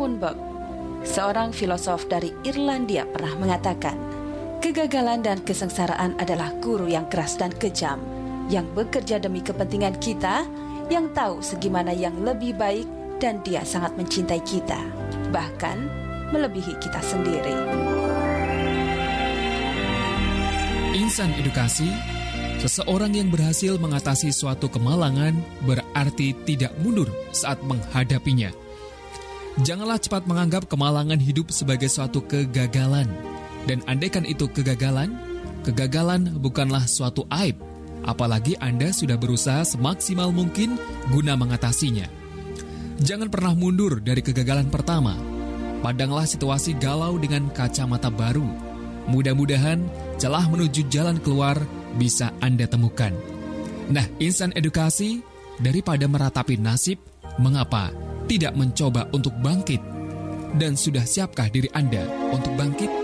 Munburg, seorang filosof dari Irlandia, pernah mengatakan, kegagalan dan kesengsaraan adalah guru yang keras dan kejam, yang bekerja demi kepentingan kita, yang tahu segimana yang lebih baik, dan dia sangat mencintai kita, bahkan melebihi kita sendiri. Insan Edukasi, seseorang yang berhasil mengatasi suatu kemalangan berarti tidak mundur saat menghadapinya. Janganlah cepat menganggap kemalangan hidup sebagai suatu kegagalan. Dan andaikan itu kegagalan bukanlah suatu aib, apalagi Anda sudah berusaha semaksimal mungkin guna mengatasinya. Jangan pernah mundur dari kegagalan pertama. Pandanglah situasi galau dengan kacamata baru. Mudah-mudahan celah menuju jalan keluar bisa Anda temukan. Nah, Insan Edukasi, daripada meratapi nasib, mengapa tidak mencoba untuk bangkit? Dan sudah siapkah diri Anda untuk bangkit?